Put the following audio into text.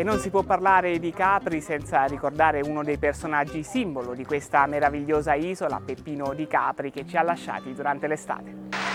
non si può parlare di Capri senza ricordare uno dei personaggi simbolo di questa meravigliosa isola, Peppino di Capri, che ci ha lasciati durante l'estate.